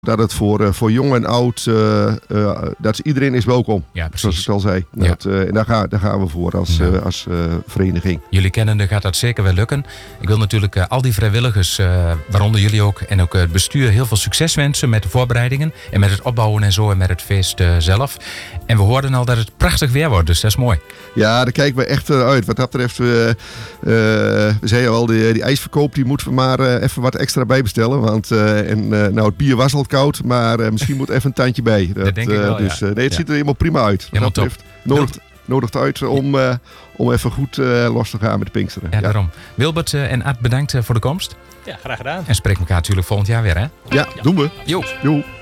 Dat het voor jong en oud, dat iedereen is welkom. Ja, precies. Zoals ik al zei. Ja. En daar gaan we voor als vereniging. Jullie kennende gaat dat zeker wel lukken. Ik wil natuurlijk al die vrijwilligers, waaronder jullie ook, en ook het bestuur heel veel succes wensen met de voorbereidingen. En met het opbouwen en zo en met het feest zelf. En we hoorden al dat het prachtig weer wordt, dus dat is mooi. Ja, daar kijken we echt uit. Wat dat betreft, we zeiden al, die ijsverkoop die moeten we maar even wat extra bijbestellen. Want het bier was al koud, maar misschien moet even een tandje bij. Dat denk ik wel, dus, ja. het ziet er helemaal prima uit. Helemaal Wat dat betreft, nodigt uit om even goed los te gaan met de Pinksteren. Ja, daarom. Wilbert en Art, bedankt voor de komst. Ja, graag gedaan. En spreken elkaar natuurlijk volgend jaar weer, hè? Ja, doen we. Jo. Jo.